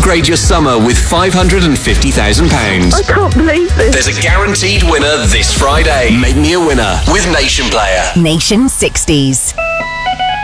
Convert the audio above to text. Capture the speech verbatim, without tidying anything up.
upgrade your summer with five hundred fifty thousand pounds. I can't believe this. There's a guaranteed winner this Friday. Make me a winner with Nation Player. Nation sixties.